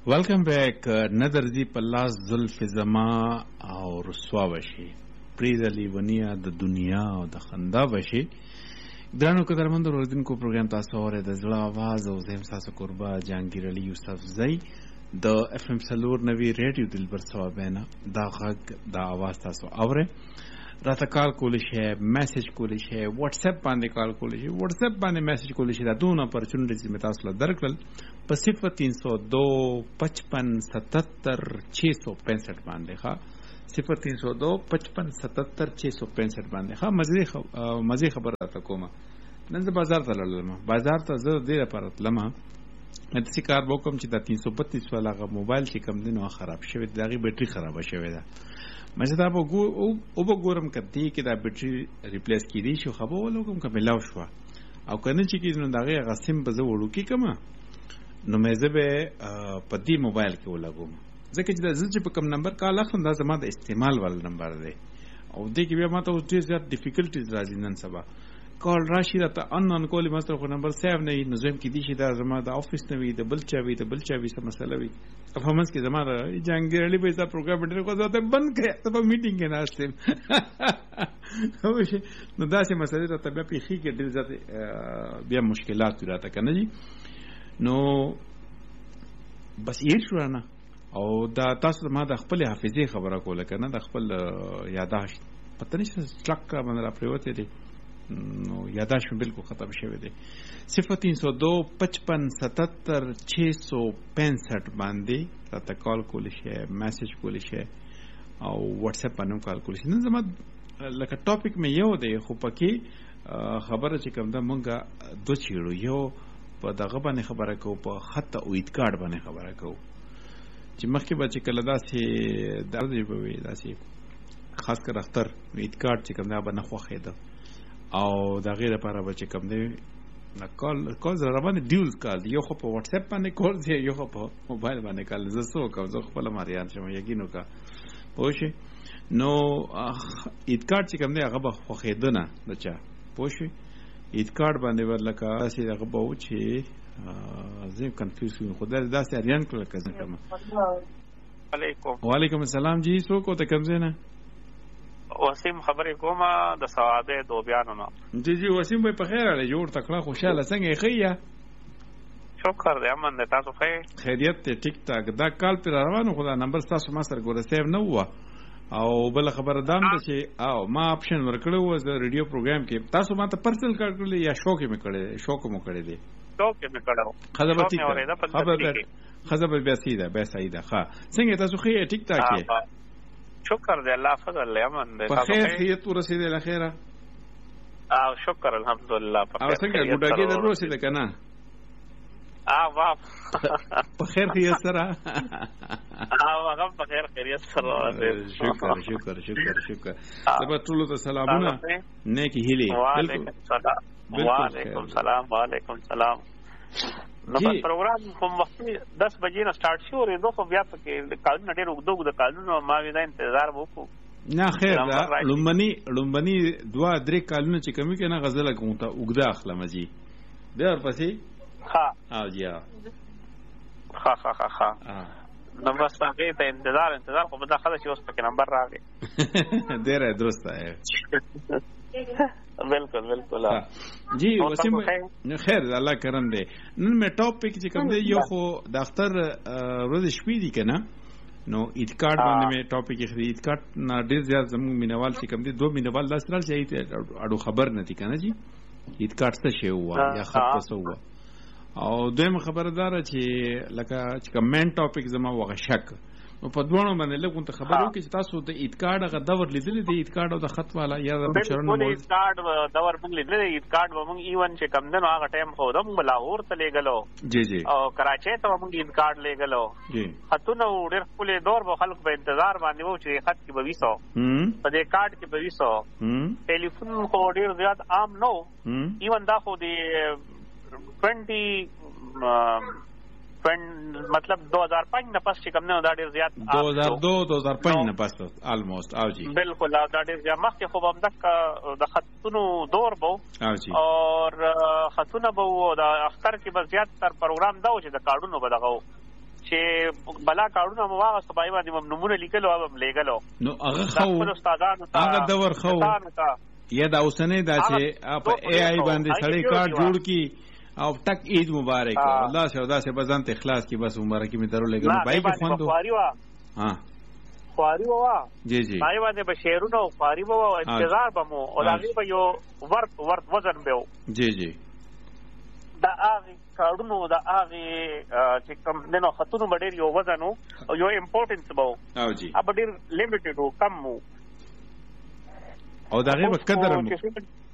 Welcome back. Nadarzi Pallas Zulf Zama او رسوا وشي پریدلی ونیا د دنیا او د خندا وشي درانو قدرمند اوریدونکو پروګرام تاسو اوره د زړه आवाज او زم تاسو قربا جهانگیر علي یوسف زئی د اف ام سلور نوی ریډیو دلبر ثوابینا دا غږ دا आवाज تاسو اوره راته کال کولی شي میسج کولی شي واتس اپ باندې کال کولی شي واتس اپ باندې میسج کولی شي دا دونه اپورچونټیز می تاسو له درکل په 0302 55 77 665 باندې ښا 0302 55 77 665 باندې ښا مزه خبره تا کومه نن زه بازار ته لاړم بازار ته زه ډیره پرتلم د څه کار وکم چې د 332 والا موبایل چې کم دینو خراب شوی دغه بیټری خراب شوی ده مزه دا وګورم کدی کې دا بیټری ریپلیس کیدی شو خبر ولوم که ملاو شو او کنه چې کینو دغه غسیم به زه وړو کې کما نو مې زه به په دې موبایل کې ولګوم ځکه چې د زړه په کم نمبر کال اخلم دا زما د استعمال ول نمبر دی او دې کې بیا ماته ډېر زیات ډیفیکلټیز راځي نن سبا کال راشي دا ان کول ماستر خو نمبر 7 نه نظم کې دي چې دا زما د افیس نه وي د بل چا وي څه مسله وي افهمس کې زما جهانگیر علي په حساب پروګرام ډېر کو ځته بند کړ ته په میټینګ کې ناشته نو دا چې مسله ته بیا په خې کې ډېر زیات بیا مشکلات راته کنه جی نو بس یې شو نه او دا تاسو ما د خپل حافظه خبره کوله کنه د خپل یاداشت پته نشته سټاک باندې را پریوته دي نو یاداشت بالکل ختم شوی دی 0302 55 77 665 باندې راته کال کولی شي میسج کولی شي او واتس اپ باندې کال کولی شي نن زما لکه ټاپک مې یو دی خو پکې خبره چې کوم دا مونږه دوه چیرو یو په دغه باندې خبره کو په خط او ایدکارډ باندې خبره کو چې مخکې به چې کله داسې درځي به وي داسې خاص کر اختر ایدکارډ چې کوم دا به نه خوښې ده او دا غیر لپاره به چې کوم دی کال زره باندې ډیول کال یو خو په واتس اپ باندې کول دی یو خو په موبایل باندې کال زه سو کوم زه خپل مریان شم یقینو کا پوښي نو ایدکارډ چې کوم دی هغه به خوښې ده نه بچا پوښي ایدکارډ باندې ورلکه اسی هغه به و چې زه کنفیوز یم خدای داسې اریان کړل کزه کوم وعلیکم السلام جی سو کو ته کوم زنه وسیم خبرې کومه د ثوابه دوبیانو نه جی وسیم به په خیر اله جوړ تکړه خوشاله څنګه خیا شکر دې امن دې تاسو خیریت ته ټیک ټاک دا کال پر روانو خدا نمبر تاسو ما سره ګوره سیو نه و او بل خبر دام ده چې او ما آپشن ورکړو و د ریډیو پروګرام کې تاسو ما ته پرسنل کار کړل یا شوق مې کړی دی خزه به بیا سیده ښه څنګه تاسو خې ټیک ټاک یې شکر دې الله فضل امن دې په خیر خیریت ورسېدل اخیره او شکر الحمدلله او څنګه ګډاګې در ورسېده کنه واه په خیر خیریت سره هغه په خیر خیریت سره شکر سبا ټول ته سلامونه نیکی هیلې وعلیکم سلام نو په پروګرام کوم وخت 10 بجې نه سٹارټ شو ورې دوه بیا پکې کالونه ډېر وګدو د کالونو ما وی دا انتظار وکړو نه خیر دا لومبني 2-3 کالونه چې کمی کنه غزل کوم ته وګدا اخلم جی در پسې ها او جی ها نو بس هغه ته انتظار خو به دا خلاص اوس پکې نمبر راغی ډېر درست ہے بالکل جی وسیم خیر الله کرم دی نن مې ټاپک چې کوم دی یو خو د اختر ورځ شپې دي کنه نو ایدکارډ باندې مې ټاپک یې ایدکارډ نه ډېر زیات زموږ مینوال چې کوم دی دوه مینوال لاسرال چې اړو خبر نه دي کنه جی ایدکارډ څه شی و یا خط څه و او دویم خبردار چې لکه چې کمنټ ټاپک زما وغه شک نو په دوه باندې لګون ته خبرو کې چې تاسو د ایدکارډ غ دور لیدل دي ایدکارډ او د خط والا یا د بشرن مو ایدکارډ دور موږ لیدل ایدکارډ موږ ایون چې کم دنو هغه ټایم خو د موږ لاهور ته لګلو جی او کراچي ته موږ ایدکارډ لګلو جی خطونه ډېر خپل دور به خلک په انتظار باندې وو چې خط کې 2200 په دې کارت کې 2200 ټلیفون خو ډېر زیات عام نو ایون دا خو دی 20 مطلب 2005 نه پس چې کوم نه دا ډیر زیات 2005 نه پس آلموست او جی بالکل دا ډیر زیات مخکې خو هم د خطونو دور بو او جی اور خطونه بو د اختر کې به زیات تر پروګرام دا و چې د کارډونو به دغه چې بلا کارونه مو واغ سبای باندې مم نمونه لیکلو او لګلو نو هغه خو هغه دور خو یا دا اوسنه دا چې په ای آی باندې سړی کار جوړ کی او ټک عید مبارک الله سودا سے بزن ته اخلاص کی بس مبارکی می درو لګلو بای کی خوندو ها خواري وا جی جی بای باندې بشیرونو خواري وا انتظار بمو او هغه به یو ورت وزن به جی جی دا هغه کارونو دا هغه چې کوم نو خطونو ډېر یو وزن او یو امپورټنس بو او جی اب ډېر لیمیټډ کم او دا غي په قدر مو